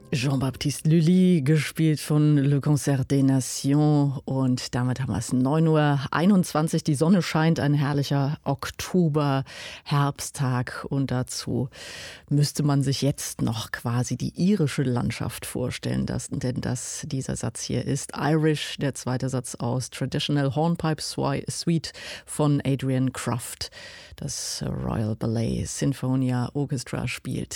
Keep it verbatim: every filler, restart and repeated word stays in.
Jean-Baptiste Lully, gespielt von Le Concert des Nations. Und damit haben wir es neun Uhr einundzwanzig. Die Sonne scheint, ein herrlicher Oktober-Herbsttag. Und dazu müsste man sich jetzt noch quasi die irische Landschaft vorstellen. Das, denn das, dieser Satz hier ist Irish, der zweite Satz aus Traditional Hornpipe Suite von Adrian Croft. Das Royal Ballet Sinfonia Orchestra spielt